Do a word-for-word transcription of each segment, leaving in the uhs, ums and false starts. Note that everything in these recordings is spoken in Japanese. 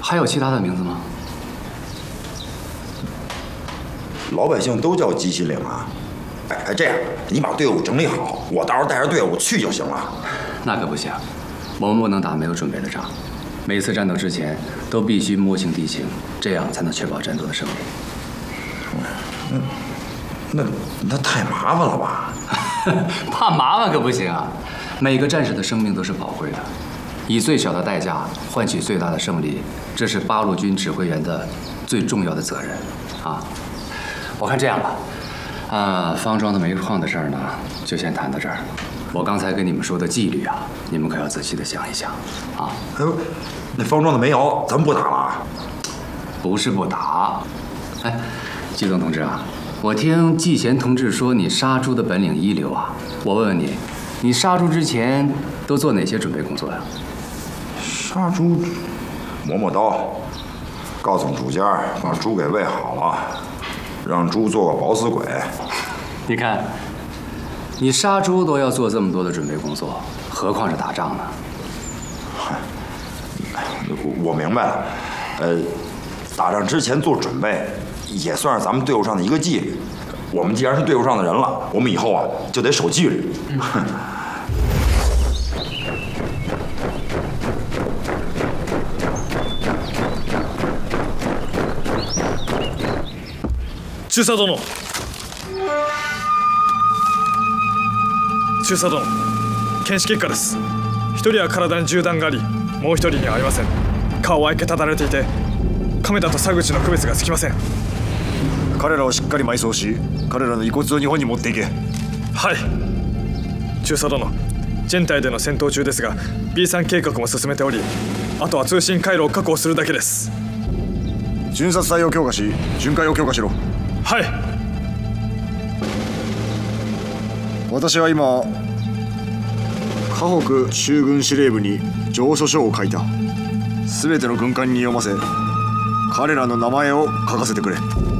还有其他的名字吗？ 老百姓都叫鸡心岭啊。哎，这样，你把队伍整理好，我到时候带着队伍去就行了。 那可不行，我们不能打没有准备的仗。每次战斗之前都必须摸清地形，这样才能确保战斗的胜利。 嗯，那那太麻烦了吧？ 怕麻烦可不行啊！每个战士的生命都是宝贵的，以最小的代价换取最大的胜利，这是八路军指挥员的最重要的责任啊！我看这样吧，啊，方庄的煤矿的事儿呢，就先谈到这儿。我刚才跟你们说的纪律啊，你们可要仔细的想一想啊！ 哎，那方庄的煤窑咱们不打了？ 不是不打，哎，季总同志啊，我听季贤同志说你杀猪的本领一流啊，我问问你，你杀猪之前都做哪些准备工作呀？ 杀猪，磨磨刀，告诉主家把猪给喂好了，让猪做个饱死鬼。 你看，你杀猪都要做这么多的准备工作，何况是打仗呢？ 我明白了，呃，打仗之前做准备，也算是咱们队伍上的一个纪律。我们既然是队伍上的人了，我们以后啊就得守纪律。嗯中佐殿、中佐殿、検視結果です。一人は体に銃弾があり、もう一人にはありません。顔は開けただれていて、亀田と佐口の区別がつきません。 彼らをしっかり埋葬し、彼らの遺骨を日本に持っていけ。 はい。中佐殿、全体での戦闘中ですが ビーさん 計画も進めており、あとは通信回路を確保するだけです。 巡察隊を強化し、巡回を強化しろ。 はい。 私は今河北州軍司令部に上書書を書いた。すべての軍艦に読ませ、彼らの名前を書かせてくれ。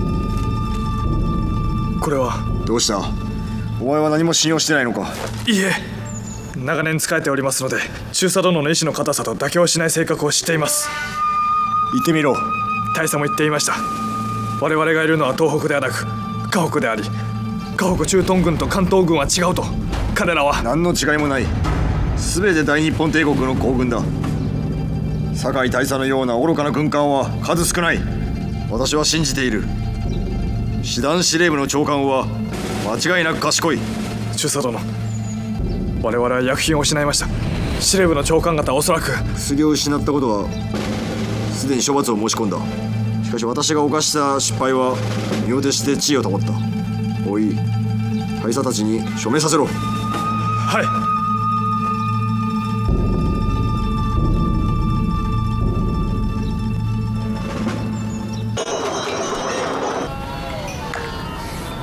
これはどうした？お前は何も信用してないのか？ いいえ、長年仕えておりますので、中佐殿の意志の固さと妥協しない性格を知っています。 言ってみろ。 大佐も言っていました。我々がいるのは東北ではなく河北であり、河北駐屯軍と関東軍は違うと。彼らは何の違いもない。全て大日本帝国の皇軍だ。酒井大佐のような愚かな軍艦は数少ない。私は信じている。師団司令部の長官は間違いなく賢い。 中佐殿、我々は薬品を失いました。司令部の長官方はおそらく薬を失ったことはすでに処罰を申し込んだ。しかし私が犯した失敗は身を徹して地位を保った。おい、大佐たちに署名させろ。 はい。